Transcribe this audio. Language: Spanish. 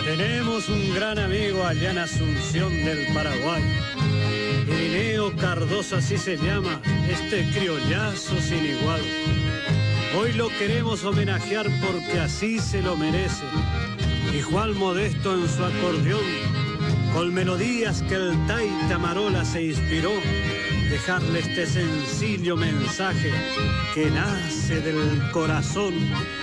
Tenemos un gran amigo allá en Asunción del Paraguay. Irineo Cardoso así se llama, este criollazo sin igual. Hoy lo queremos homenajear porque así se lo merece. Y Juan Modesto en su acordeón, con melodías que el Taita Marola se inspiró, dejarle este sencillo mensaje que nace del corazón.